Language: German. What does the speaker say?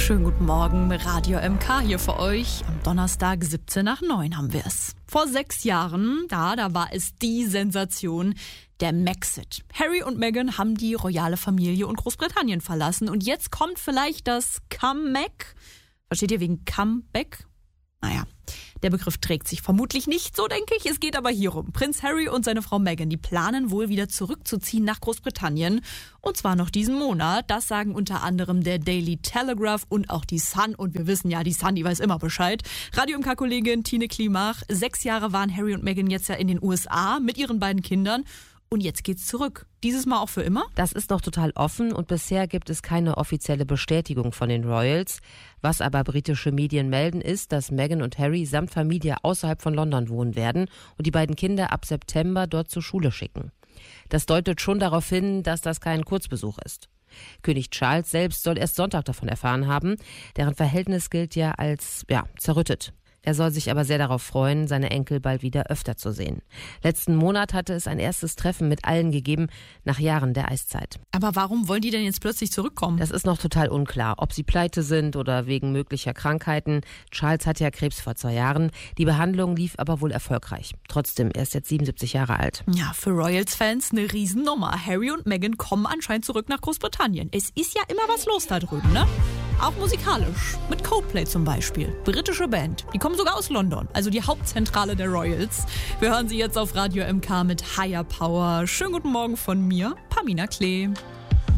Schönen guten Morgen, Radio MK hier für euch. Am Donnerstag 7:17 haben wir es. Vor 6 Jahren, da war es die Sensation, der Maxit. Harry und Meghan haben die royale Familie und Großbritannien verlassen. Und jetzt kommt vielleicht das Comeback. Versteht ihr, wegen Comeback? Naja, der Begriff trägt sich vermutlich nicht, so denke ich. Es geht aber hierum. Prinz Harry und seine Frau Meghan, die planen wohl wieder zurückzuziehen nach Großbritannien. Und zwar noch diesen Monat. Das sagen unter anderem der Daily Telegraph und auch die Sun. Und wir wissen ja, die Sun, die weiß immer Bescheid. Radio MK-Kollegin Tine Klimach. 6 Jahre waren Harry und Meghan jetzt ja in den USA mit ihren beiden Kindern. Und jetzt geht's zurück. Dieses Mal auch für immer? Das ist noch total offen und bisher gibt es keine offizielle Bestätigung von den Royals. Was aber britische Medien melden, ist, dass Meghan und Harry samt Familie außerhalb von London wohnen werden und die beiden Kinder ab September dort zur Schule schicken. Das deutet schon darauf hin, dass das kein Kurzbesuch ist. König Charles selbst soll erst Sonntag davon erfahren haben. Deren Verhältnis gilt ja als zerrüttet. Er soll sich aber sehr darauf freuen, seine Enkel bald wieder öfter zu sehen. Letzten Monat hatte es ein erstes Treffen mit allen gegeben, nach Jahren der Eiszeit. Aber warum wollen die denn jetzt plötzlich zurückkommen? Das ist noch total unklar, ob sie pleite sind oder wegen möglicher Krankheiten. Charles hat ja Krebs vor 2 Jahren. Die Behandlung lief aber wohl erfolgreich. Trotzdem, er ist jetzt 77 Jahre alt. Ja, für Royals-Fans eine Riesennummer. Harry und Meghan kommen anscheinend zurück nach Großbritannien. Es ist ja immer was los da drüben, ne? Auch musikalisch. Mit Coldplay zum Beispiel. Britische Band. Die kommen sogar aus London. Also die Hauptzentrale der Royals. Wir hören sie jetzt auf Radio MK mit Higher Power. Schönen guten Morgen von mir, Pamina Klee.